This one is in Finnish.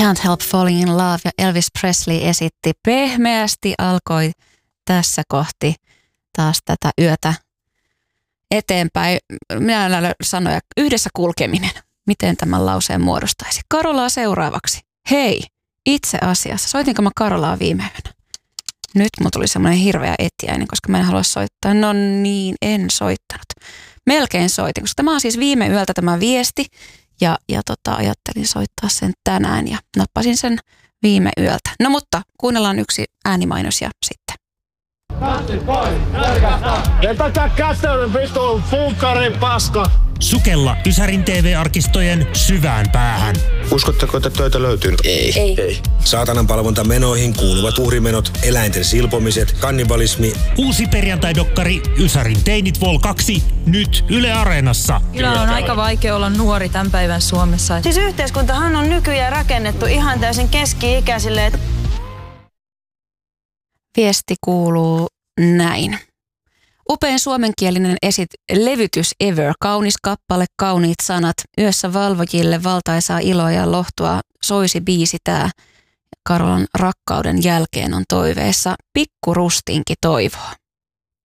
Can't Help Falling in Love ja Elvis Presley esitti pehmeästi, alkoi tässä kohti taas tätä yötä eteenpäin. Minä näillä sanoja, yhdessä kulkeminen. Miten tämän lauseen muodostaisi? Karolaa seuraavaksi. Hei, itse asiassa, soitinko mä Karolaa viime yönä? Nyt mun tuli semmoinen hirveä etiäinen, koska mä en halua soittaa. No niin, en soittanut. Melkein soitin, koska tämä on siis viime yöltä tämä viesti. Ja ajattelin soittaa sen tänään ja nappasin sen viime yöltä. No mutta kuunnellaan yksi äänimainos ja sitten. Vetäkää käteen vitun funkkarin paska! Sukella Ysärin TV-arkistojen syvään päähän. Uskotteko, että töitä löytyy? Ei. Saatanan palvonta menoihin kuuluvat uhrimenot, eläinten silpomiset, kannibalismi. Uusi perjantai-dokkari Ysärin teinit Vol 2 nyt Yle Areenassa. Kyllä on aika vaikea olla nuori tämän päivän Suomessa. Siis yhteiskuntahan on nykyään rakennettu ihan täysin keski-ikäisille. Viesti kuuluu näin. Upein suomenkielinen levytys ever. Kaunis kappale, kauniit sanat. Yössä valvojille valtaisaa iloa ja lohtua. Soisi biisi tää. Karolan rakkauden jälkeen on toiveessa. Pikku Rustinki toivoo.